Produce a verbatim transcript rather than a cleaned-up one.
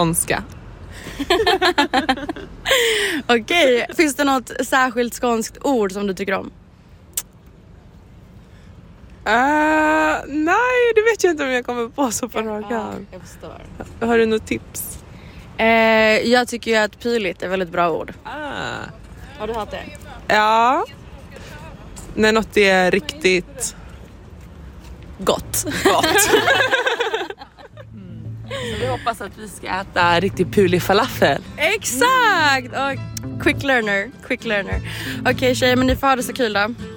skånska. Okej, okay. Finns det något särskilt skånskt ord som du tycker om? Uh, nej, det vet jag inte om jag kommer på så på rak arm. Jag förstår. Har du något tips? Uh, jag tycker ju att pyligt är väldigt bra ord. Ah. Har du hört det? Ja. När något är riktigt gott. Gott. mm. Så vi hoppas att vi ska äta riktigt pulig falafel. Exakt! Och quick learner, quick learner. Okej okay, tjejer, men ni får ha det så kul då.